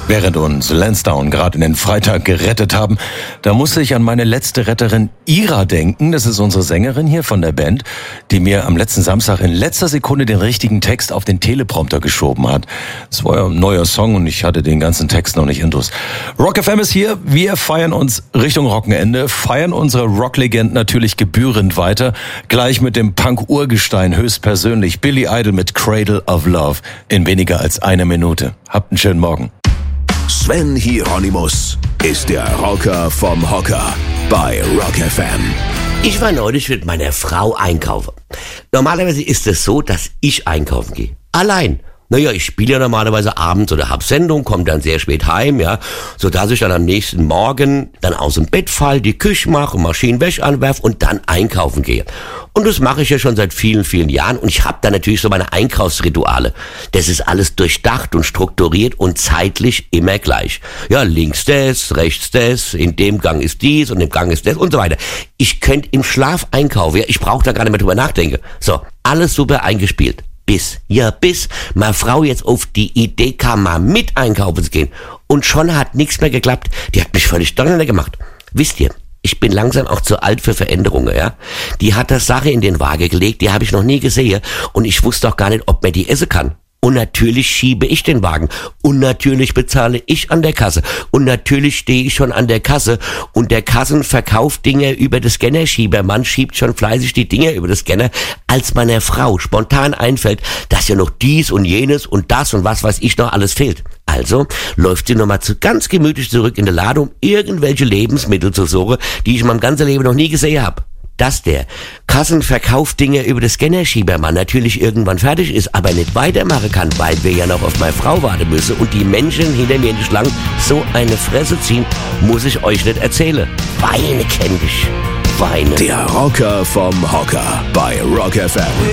Während uns Lansdowne gerade in den Freitag gerettet haben, da musste ich an meine letzte Retterin Ira denken. Das ist unsere Sängerin hier von der Band, die mir am letzten Samstag in letzter Sekunde den richtigen Text auf den Teleprompter geschoben hat. Es war ja ein neuer Song und ich hatte den ganzen Text noch nicht intus. Rock FM ist hier. Wir feiern uns Richtung Rockenende, feiern unsere Rocklegenden natürlich gebührend weiter. Gleich mit dem Punk-Urgestein höchstpersönlich Billy Idol mit Cradle of Love in weniger als einer Minute. Habt einen schönen Morgen. Sven Hieronymus ist der Rocker vom Hocker bei Rock FM. Ich war neulich mit meiner Frau einkaufen. Normalerweise ist es so, dass ich einkaufen gehe. Allein. Naja, ich spiele ja normalerweise abends oder hab Sendung, komme dann sehr spät heim, ja, sodass ich dann am nächsten Morgen dann aus dem Bett fall, die Küche mache, Maschinenwäsche anwerfe und dann einkaufen gehe. Und das mache ich ja schon seit vielen, vielen Jahren und ich habe da natürlich so meine Einkaufsrituale. Das ist alles durchdacht und strukturiert und zeitlich immer gleich. Ja, links das, rechts das, in dem Gang ist dies und im Gang ist das und so weiter. Ich könnte im Schlaf einkaufen, ja, ich brauche da gar nicht mehr drüber nachdenken. So, alles super eingespielt. Bis meine Frau jetzt auf die Idee kam, mal mit einkaufen zu gehen. Und schon hat nichts mehr geklappt. Die hat mich völlig durcheinander gemacht. Wisst ihr, ich bin langsam auch zu alt für Veränderungen, ja. Die hat das Sache in den Waage gelegt, die habe ich noch nie gesehen. Und ich wusste auch gar nicht, ob man die essen kann. Und natürlich schiebe ich den Wagen. Und natürlich bezahle ich an der Kasse. Und natürlich stehe ich schon an der Kasse. Und der Kassen verkauft Dinge über das Scannerschiebermann, schiebt schon fleißig die Dinge über das Scanner, als meiner Frau spontan einfällt, dass ja noch dies und jenes und das und was weiß ich noch alles fehlt. Also läuft sie nochmal ganz gemütlich zurück in den Laden, um irgendwelche Lebensmittel zu suchen, die ich in meinem ganzen Leben noch nie gesehen habe. Dass der Kassenverkaufdinger über das Scannerschiebermann natürlich irgendwann fertig ist, aber nicht weitermachen kann, weil wir ja noch auf meine Frau warten müssen und die Menschen hinter mir in die Schlangen so eine Fresse ziehen, muss ich euch nicht erzählen. Weine kenn ich. Weine. Der Rocker vom Hocker bei Rock FM.